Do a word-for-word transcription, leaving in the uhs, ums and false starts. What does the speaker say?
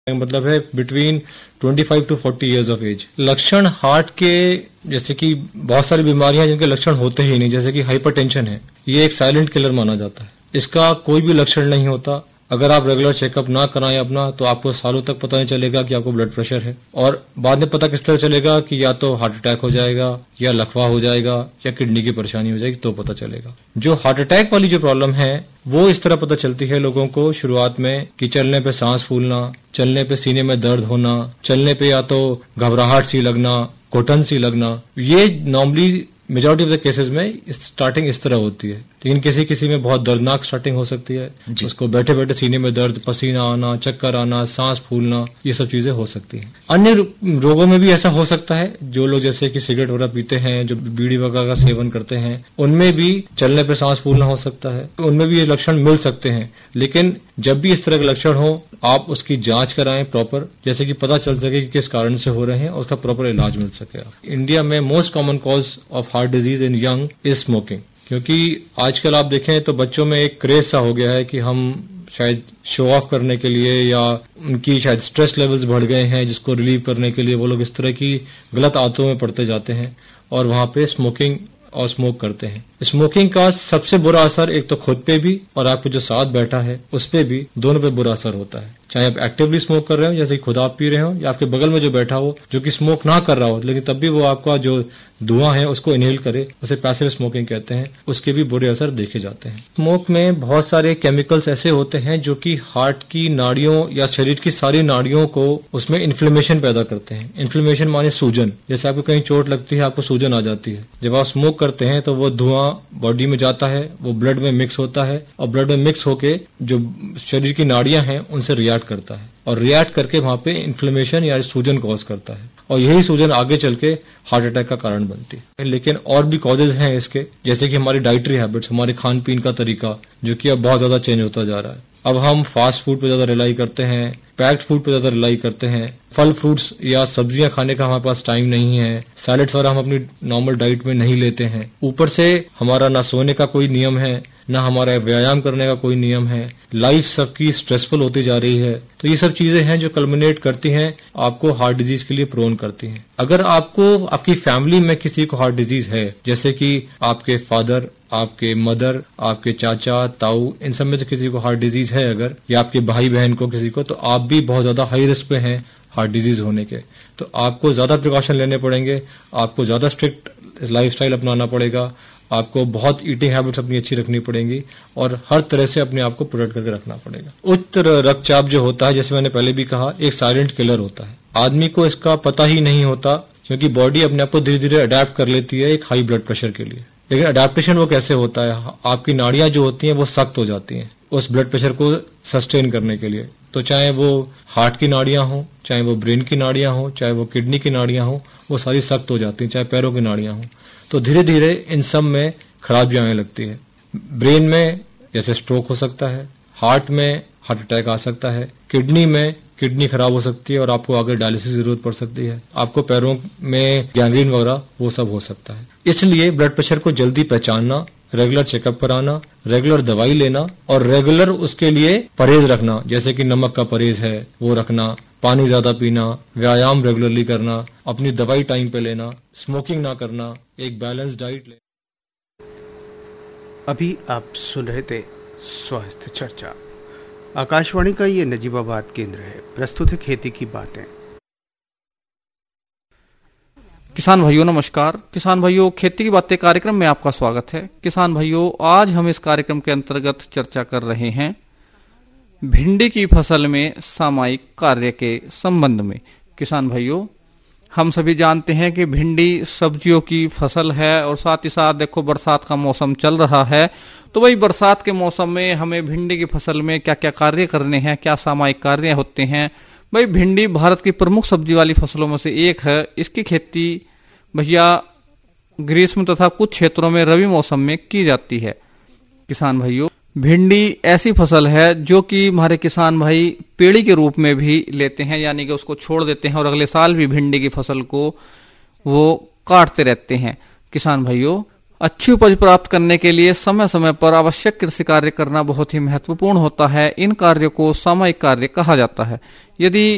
मतलब है बिटवीन पच्चीस टू चालीस इयर्स ऑफ एज। लक्षण हार्ट के जैसे कि बहुत सारी बीमारियां जिनके लक्षण होते ही नहीं, जैसे कि हाइपरटेंशन है, ये एक साइलेंट किलर माना जाता है। इसका कोई भी लक्षण नहीं होता। अगर आप रेगुलर चेकअप ना कराएं अपना, तो आपको सालों तक पता नहीं चलेगा कि आपको ब्लड प्रेशर है, और बाद में पता किस तरह चलेगा कि या तो हार्ट अटैक हो जाएगा, या लकवा हो जाएगा, या किडनी की परेशानी हो जाएगी, तो पता चलेगा। जो हार्ट अटैक वाली जो प्रॉब्लम है वो इस तरह पता चलती है लोगों को शुरुआत में कि चलने पे सांस फूलना, चलने पे सीने में दर्द होना, चलने पे या तो घबराहट सी लगना, घुटन सी लगना। ये normally majority of the cases में स्टार्टिंग इस तरह होती है, लेकिन किसी किसी में बहुत दर्दनाक स्टार्टिंग हो सकती है। उसको बैठे बैठे सीने में दर्द, पसीना आना, चक्कर आना, सांस फूलना, ये सब चीजें हो सकती हैं। अन्य रोगों में भी ऐसा हो सकता है। जो लोग जैसे कि सिगरेट वगैरह पीते हैं, जो बीड़ी वगैरह का सेवन करते हैं, उनमें भी चलने पे सांस फूलना हो सकता है, उनमें भी ये लक्षण मिल सकते हैं। लेकिन जब भी इस तरह के लक्षण हो, आप उसकी जांच कराएं प्रॉपर, जैसे कि पता चल सके कि किस कारण से हो रहे हैं और उसका प्रॉपर इलाज मिल सके। इंडिया में most common cause of heart disease in young is smoking, क्योंकि आजकल आप देखें तो बच्चों में एक क्रेज सा हो गया है कि हम शायद शो ऑफ करने के लिए या उनकी शायद स्ट्रेस लेवल्स बढ़ गए हैं, जिसको रिलीव करने के लिए वो लोग इस तरह की गलत आदतों में पड़ते जाते हैं और वहां पे स्मोकिंग और स्मोक करते हैं। स्मोकिंग का सबसे बुरा असर एक तो खुद पे भी और आपके जो साथ बैठा है उस पे भी, दोनों पे बुरा असर होता है। चाहे आप एक्टिवली स्मोक कर रहे हो, जैसे खुद आप पी रहे हो, या आपके बगल में जो बैठा हो जो कि स्मोक ना कर रहा हो, लेकिन तब भी वो आपका जो धुआं है उसको इनहेल करे, उसे पैसिव स्मोकिंग कहते हैं, उसके भी बुरे असर देखे जाते हैं। स्मोक में बहुत सारे केमिकल्स ऐसे होते हैं जो कि हार्ट की नाड़ियों या शरीर की सारी नाड़ियों को उसमें इन्फ्लेमेशन पैदा करते हैं। इन्फ्लेमेशन माने सूजन। जैसे आपको कहीं चोट लगती है, आपको सूजन आ जाती है, जब आप स्मोक करते हैं तो वो धुआं बॉडी में जाता है, वो ब्लड में मिक्स होता है, और ब्लड में मिक्स होके जो शरीर की नाड़ियां हैं उनसे रिएक्ट करता है, और रिएक्ट करके वहां पे इन्फ्लेमेशन या सूजन कॉज करता है, और यही सूजन आगे चल के हार्ट अटैक का कारण बनती है। लेकिन और भी कॉजेज हैं इसके, जैसे कि हमारी डाइटरी हैबिट्स, हमारे खान पीन का तरीका, जो कि अब बहुत ज्यादा चेंज होता जा रहा है। अब हम फास्ट फूड पे ज्यादा रिलाई करते हैं, पैक्ड फूड पे ज्यादा रिलाई करते हैं, फल फ्रूट्स या सब्जियां खाने का हमारे पास टाइम नहीं है, सैलेड्स वगैरह हम अपनी नॉर्मल डाइट में नहीं लेते हैं। ऊपर से हमारा ना सोने का कोई नियम है, ना हमारा व्यायाम करने का कोई नियम है, लाइफ सबकी स्ट्रेसफुल होती जा रही है। तो ये सब चीजें हैं जो कल्मिनेट करती हैं, आपको हार्ट डिजीज के लिए प्रोन करती हैं। अगर आपको आपकी फैमिली में किसी को हार्ट डिजीज है, जैसे कि आपके फादर, आपके मदर, आपके चाचा, ताऊ, इन सब में से किसी को हार्ट डिजीज है अगर, या आपके भाई बहन को किसी को, तो आप भी बहुत ज्यादा हाई रिस्क पे हैं हार्ट डिजीज होने के। तो आपको ज्यादा प्रिकॉशन लेने पड़ेंगे, आपको ज्यादा स्ट्रिक्ट लाइफस्टाइल अपनाना पड़ेगा, आपको बहुत ईटिंग हैबिट्स अपनी अच्छी रखनी पड़ेंगी, और हर तरह से अपने आप को प्रोटेक्ट करके रखना पड़ेगा। उच्च रक्तचाप जो होता है, जैसे मैंने पहले भी कहा, एक साइलेंट किलर होता है। आदमी को इसका पता ही नहीं होता, क्योंकि बॉडी अपने आप को धीरे धीरे अडेप्ट कर लेती है एक हाई ब्लड प्रेशर के लिए। लेकिन अडेप्टेशन वो कैसे होता है, आपकी नाड़ियां जो होती हैं वो सख्त हो जाती हैं उस ब्लड प्रेशर को सस्टेन करने के लिए। तो चाहे वो हार्ट की नाड़ियां हो, चाहे वो ब्रेन की नाड़ियां हो, चाहे वो किडनी की नाड़ियां हो, वो सारी सख्त हो जाती हैं, चाहे पैरों की नाड़ियां हो। तो धीरे धीरे इन सब में खराबी आने लगती है। ब्रेन में जैसे स्ट्रोक हो सकता है, हार्ट में हार्ट अटैक आ सकता है, किडनी में किडनी खराब हो सकती है और आपको आगे डायलिसिस की जरूरत पड़ सकती है, आपको पैरों में गैंग्रीन वगैरह वो सब हो सकता है। इसलिए ब्लड प्रेशर को जल्दी पहचानना, रेगुलर चेकअप कराना, रेगुलर दवाई लेना, और रेगुलर उसके लिए परहेज रखना, जैसे कि नमक का परहेज है वो रखना, पानी ज्यादा पीना, व्यायाम रेगुलरली करना, अपनी दवाई टाइम पे लेना, स्मोकिंग ना करना, एक बैलेंस डाइट लेना। अभी आप सुन रहे थे स्वास्थ्य चर्चा। आकाशवाणी का ये नजीबाबाद केंद्र है। प्रस्तुत है खेती की बातें। किसान भाइयों नमस्कार। किसान भाइयों, खेती की बातें कार्यक्रम में आपका स्वागत है। किसान भाइयों, आज हम इस कार्यक्रम के अंतर्गत चर्चा कर रहे हैं भिंडी की फसल में सामयिक कार्य के संबंध में। किसान भाइयों, हम सभी जानते हैं कि भिंडी सब्जियों की फसल है, और साथ ही साथ देखो बरसात का मौसम चल रहा है, तो वही बरसात के मौसम में हमें भिंडी की फसल में क्या क्या कार्य करने हैं, क्या सामयिक कार्य होते हैं। भाई, भिंडी भारत की प्रमुख सब्जी वाली फसलों में से एक है। इसकी खेती भैया ग्रीष्म तथा कुछ क्षेत्रों में रबी मौसम में की जाती है। किसान भाइयों, भिंडी ऐसी फसल है जो कि हमारे किसान भाई पेड़ी के रूप में भी लेते हैं, यानी कि उसको छोड़ देते हैं और अगले साल भी भिंडी की फसल को वो काटते रहते हैं। किसान भाइयों, अच्छी उपज प्राप्त करने के लिए समय समय पर आवश्यक कृषि कार्य करना बहुत ही महत्वपूर्ण होता है। इन कार्यों को सामयिक कार्य कहा जाता है। यदि